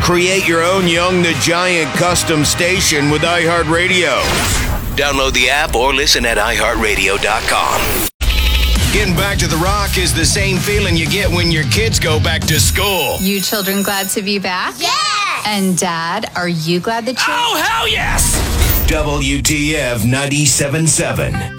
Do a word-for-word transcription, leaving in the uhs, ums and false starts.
Create your own Young the Giant custom station with iHeartRadio. Download the app or listen at i heart radio dot com. Getting back to the Rock is the same feeling you get when your kids go back to school. You children glad to be back? Yeah! And Dad, are you glad that you're... Oh, hell yes! W T F ninety-seven point seven.